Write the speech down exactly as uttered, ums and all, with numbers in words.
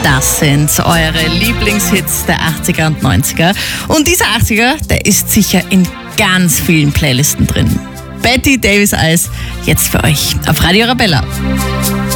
Das sind eure Lieblingshits der achtziger und neunziger. Und dieser achtziger, der ist sicher in ganz vielen Playlisten drin. Betty Davis Eyes, jetzt für euch auf Radio Arabella.